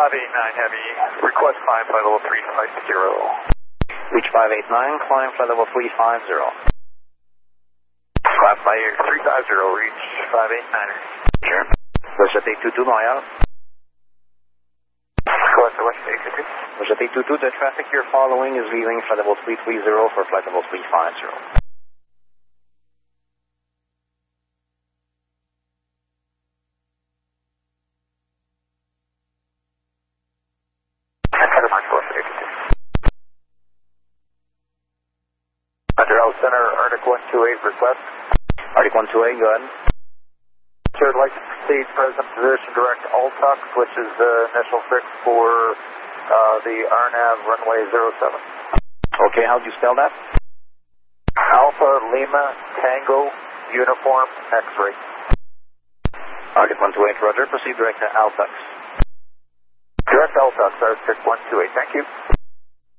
589 Heavy, request climb flight level 350. Reach 589, climb flight level 350. Climb flight 350, reach 589er. Sure. Vegete 22 Montréal. Request Vegete 22. Vegete 22, the traffic you're following is leaving flight level 330 for flight level 350. Under L Center, Arctic 128, request. Arctic 128, go ahead. Sure, I'd like to proceed present position direct Altux, which is the initial fix for the RNAV runway 07. Okay, how do you spell that? Alpha Lima Tango Uniform X-ray. Arctic 128, roger. Proceed direct to Altux. Direct Altux, Arctic 128, thank you.